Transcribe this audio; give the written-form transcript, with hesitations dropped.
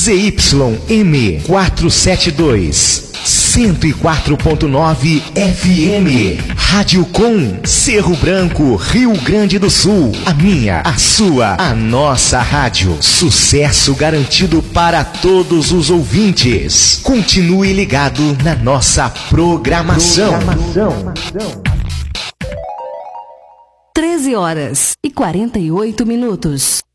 ZYM 472, 104.9 FM. Rádio Com, Cerro Branco, Rio Grande do Sul. A minha, a sua, a nossa rádio. Sucesso garantido para todos os ouvintes. Continue ligado na nossa programação. 13h48.